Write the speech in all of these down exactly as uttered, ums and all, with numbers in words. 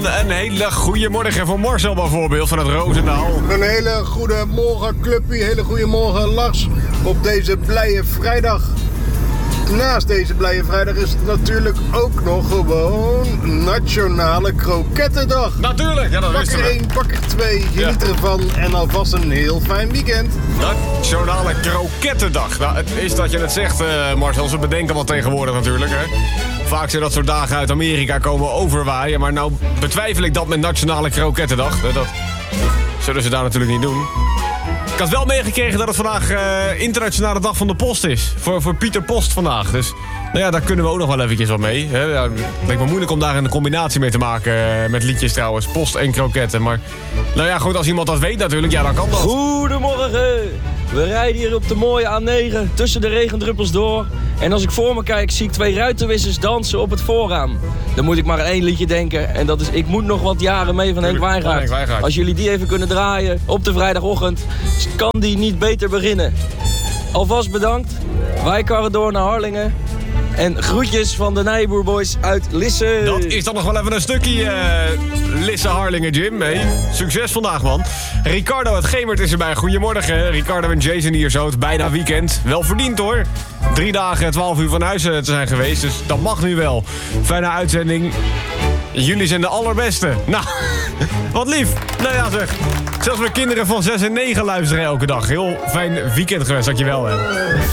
een hele goede morgen voor Marcel bijvoorbeeld van het Roosendaal. Een hele goede morgen, clubpie. Hele goede morgen, Lars. Op deze blije vrijdag. Naast deze blije vrijdag is het natuurlijk ook nog gewoon Nationale Krokettendag. Natuurlijk, ja, dat Pak wisten er we. één, pak er twee, geniet Ja. ervan en alvast een heel fijn weekend. Nationale Krokettendag. Nou, het is dat je het zegt, uh, Marcel. Ze bedenken wat tegenwoordig natuurlijk, hè. Vaak zijn dat soort dagen uit Amerika komen overwaaien. Maar nou betwijfel ik dat met Nationale Krokettendag. Dat zullen ze daar natuurlijk niet doen. Ik had wel meegekregen dat het vandaag uh, internationale dag van de post is. Voor, voor Pieter Post vandaag. Dus nou ja, daar kunnen we ook nog wel eventjes wat mee. Hè. Ja, het lijkt me moeilijk om daar een combinatie mee te maken. Uh, met liedjes trouwens. Post en kroketten. Maar nou ja, goed, als iemand dat weet natuurlijk, ja, dan kan dat. Goedemorgen. We rijden hier op de mooie A negen tussen de regendruppels door. En als ik voor me kijk, zie ik twee ruitenwissers dansen op het voorraam. Dan moet ik maar aan één liedje denken. En dat is Ik moet nog wat jaren mee van Henk Wijngaard. Henk Wijngaard. Als jullie die even kunnen draaien op de vrijdagochtend, kan die niet beter beginnen. Alvast bedankt. Wij karren door naar Harlingen. En groetjes van de Nijboerboys uit Lisse. Dat is dan nog wel even een stukje uh, Lisse Harlingen, Jim. Hey, succes vandaag, man. Ricardo uit Gemert is erbij. Goedemorgen. Ricardo en Jason hier zo. Het bijna weekend. Wel verdiend, hoor. Drie dagen, twaalf uur van huis uh, te zijn geweest. Dus dat mag nu wel. Fijne uitzending. Jullie zijn de allerbeste. Nou, wat lief. Nou ja, zeg. Zelfs mijn kinderen van zes en negen luisteren elke dag. Heel fijn weekend geweest, dankjewel, hè.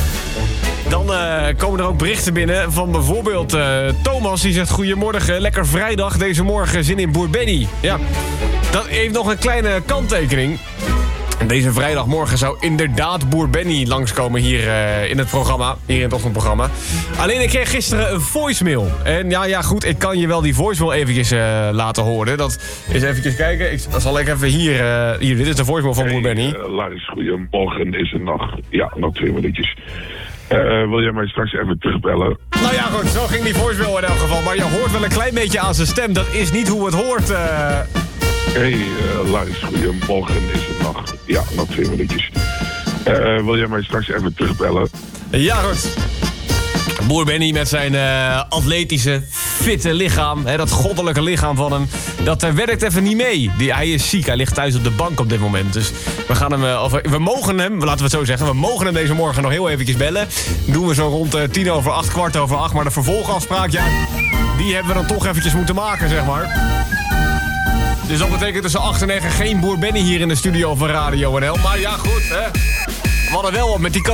Dan uh, komen er ook berichten binnen van bijvoorbeeld uh, Thomas. Die zegt goedemorgen, lekker vrijdag. Deze morgen zin in Boer Benny. Ja, dat heeft nog een kleine kanttekening. Deze vrijdagmorgen zou inderdaad Boer Benny langskomen hier uh, in het programma. Hier in het ochtendprogramma. Alleen ik kreeg gisteren een voicemail. En ja, ja goed, ik kan je wel die voicemail eventjes uh, laten horen. Dat is eventjes kijken. Ik zal ik even hier... Uh, hier, dit is de voicemail van Boer Benny. Hey, uh, Lars, goedemorgen is het nog. Ja, nog twee minuutjes. Uh, wil jij mij straks even terugbellen? Nou ja, goed, zo ging die voicemail in elk geval. Maar je hoort wel een klein beetje aan zijn stem. Dat is niet hoe het hoort. Uh... Hey, uh, Lars, goedemorgen is het nog. Ja, nog twee minuutjes. Uh, wil jij mij straks even terugbellen? Ja, goed. Boer Benny met zijn uh, atletische, fitte lichaam. Hè, dat goddelijke lichaam van hem. Dat uh, werkt even niet mee. Die, hij is ziek. Hij ligt thuis op de bank op dit moment. Dus we gaan hem... Uh, of, we mogen hem, laten we het zo zeggen. We mogen hem deze morgen nog heel eventjes bellen. Dat doen we zo rond uh, tien over acht, kwart over acht. Maar de vervolgafspraak, ja... die hebben we dan toch eventjes moeten maken, zeg maar. Dus dat betekent tussen acht en negen geen Boer Benny hier in de studio van Radio N L. Maar ja, goed, hè. We hadden wel wat met die